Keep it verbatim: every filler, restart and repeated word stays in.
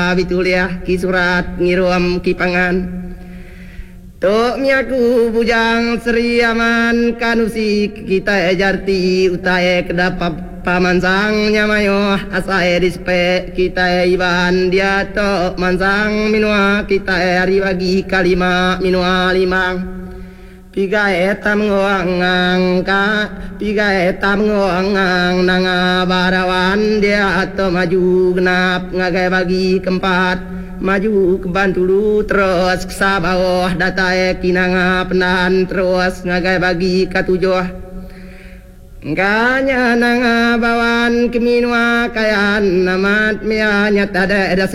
Bituliah ki surat ngirum ki pangan Tok miaku bujang Sri Aman kanusi kita jarti utae kedapap pamansang nyamayo asae dispe kita iban dia tok mansang minua kita hari bagi kalima minua limang piga etam ngoangang ka piga etam ngoangang nanga barawan dia atau maju genap ngagai bagi keempat maju ke Bantulu terus ke bawah datae kinanga penahan terus ngagai bagi katujuh nganya nanga bawan keminua kayan namat mianya tada